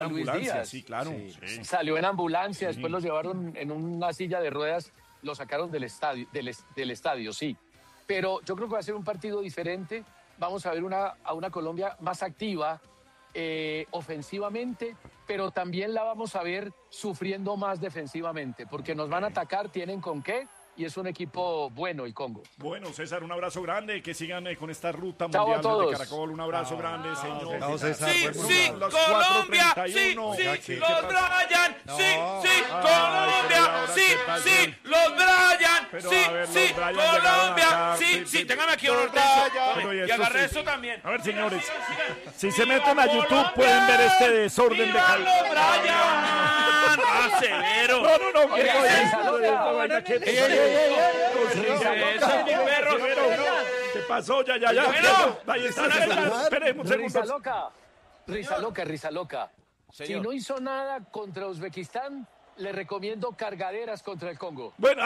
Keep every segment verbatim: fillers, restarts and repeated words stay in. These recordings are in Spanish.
Luis ambulancia, Díaz. sí, claro. Sí. Sí. Salió en ambulancia, Sí. después lo llevaron en una silla de ruedas, lo sacaron del estadio, del, es- del estadio, sí. Pero yo creo que va a ser un partido diferente. Vamos a ver una, a una Colombia más activa eh, ofensivamente, pero también la vamos a ver sufriendo más defensivamente, porque nos van a atacar, tienen con qué, y es un equipo bueno el Congo. Bueno, César, un abrazo grande, que sigan eh, con esta ruta Chao a mundial todos. de Caracol. Un abrazo grande, señor. Chao, César. Sí, Buen sí, programa. Las Colombia, cuatro sí, treinta y uno. sí, Ya, ¿qué- los qué pasa? Bryan, sí, No. sí, Ay, Colombia, pero ahora, sí, ¿qué pasó? sí, los Bryan, Pero, sí, a ver, los sí, Bryan llegaron Colombia, acá, sí, sí, sí, sí. téngame aquí un Los Hortensio, Bryan. Pero, y y esto agarre sí. esto también. A ver, señores, Sigan, sigan. si se ¡Viva meten a YouTube Colombia! pueden ver este desorden de ¡Viva cal- los Bryan! ¡Ah, severo! No, no, no, Oiga, ¿qué coño? esa loca. Esta vaina, ¿qué- Ey, ey, ey, ey, ¿Qué es eso, mi perro? ¿Qué pasó? Ya, ya, ya. Bueno. Ahí está, César. Esperemos un Risa segundo. loca, risa loca, risa loca. Si Señor. no hizo nada contra Uzbekistán, le recomiendo cargaderas contra el Congo. Bueno,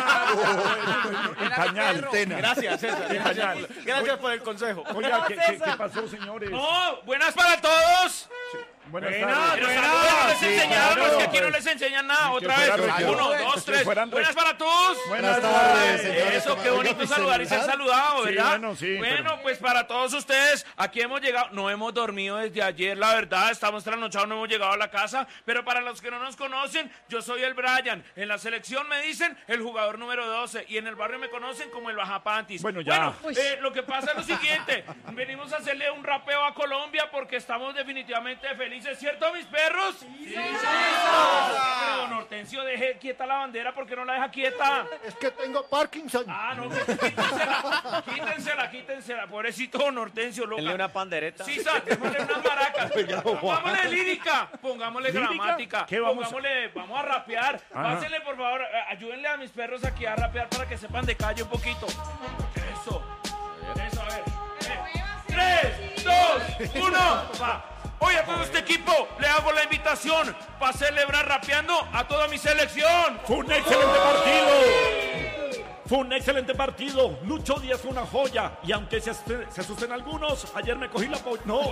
ah, en pañal. Gracias, César. En pañal. Gracias, gracias por el consejo. Oiga, ¿qué, qué, qué pasó, señores? No, buenas para todos. Buenas Pero tardes. saludos, no les Sí, enseñaron, claro. que aquí no les enseñan nada. Otra vez. fueran- Uno, que dos, tres. fueran- Buenas para todos. Buenas tardes, tardes. señores. Eso, qué Oiga, bonito mi saludar y ser celular. saludado, Sí, ¿verdad? bueno, sí, Bueno, pero- pues para todos ustedes, aquí hemos llegado, no hemos dormido desde ayer, la verdad, estamos trasnochados, no hemos llegado a la casa, pero para los que no nos conocen, yo soy el Bryan. En la selección me dicen el jugador número doce y en el barrio me conocen como el Bajapantis. Bueno, ya. Bueno, eh, lo que pasa es lo siguiente, venimos a hacerle un rapeo a Colombia porque estamos definitivamente felices, ¿cierto, mis perros? Sí, Pero don Hortensio, deje quieta la bandera, ¿por qué no la deja quieta? Es que tengo Parkinson. Ah, no, que- quítensela, quítensela, quítensela, pobrecito don Hortensio, loca. Denle una pandereta. Sí, sa, démosle unas maracas. Pongámosle lírica, pongámosle ¿Lírica? gramática, ¿Qué vamos a- pongámosle, vamos a rapear. Ajá. Pásenle, por favor, eh, ayúdenle a mis perros aquí a rapear para que sepan de calle un poquito. Eso, eso, a ver. Eh. Tres, dos, uno, va. Hoy a todo este equipo le hago la invitación para celebrar rapeando a toda mi selección. Fue un excelente partido. Fue un excelente partido. Lucho Díaz fue una joya. Y aunque se, asusten- se asusten algunos, ayer me cogí la po... No.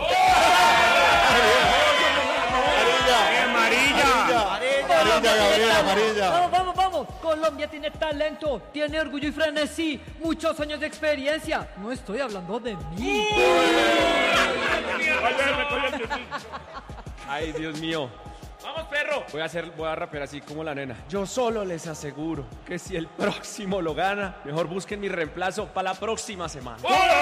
Amarilla. Amarilla, Gabriela, amarilla. Vamos, vamos, vamos. Colombia tiene talento, tiene orgullo y frenesí, muchos años de experiencia. No estoy hablando de mí. Ayer me cogí el... Ay, Dios mío. Vamos, perro. Voy a hacer, voy a rapear así como la nena. Yo solo les aseguro que si el próximo lo gana, mejor busquen mi reemplazo para la próxima semana.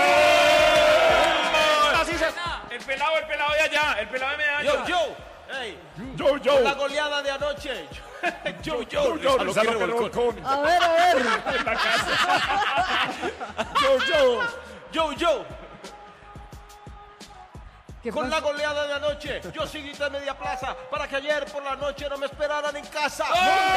Así se... El pelado, el pelado de allá, el pelado de medalla. Yo, yo, hey, Yo, yo. la goleada de anoche. yo, Yo, yo. Rizalo Rizalo quiere Revolcón. A ver, a ver. Yo, yo, yo, yo. ¿Qué Con la pasa? goleada de anoche, yo sí grité media plaza para que ayer por la noche no me esperaran en casa.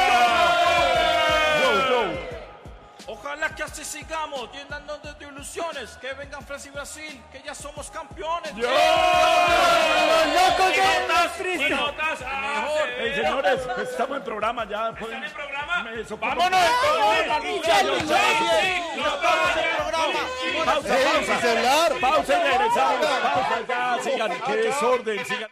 Yo, yo. Ojalá que así sigamos, llenándonos de ilusiones. Que vengan Francia y Brasil, que ya somos campeones. Yo. ¡Loco, Y qué notas, triste! y notas. Ah, Mejor. Hey, severo. señores, pues estamos en programa ya. ¿Están en programa? Eso, ¡Vámonos entonces! Ya, Los ya, seis, ya. sí, los Ya estamos en el Bryan. programa. Pausa, Ey, pausa. mi celular. Pausa, regresamos. Pausa, ya. Sigan. Qué desorden. Sigan.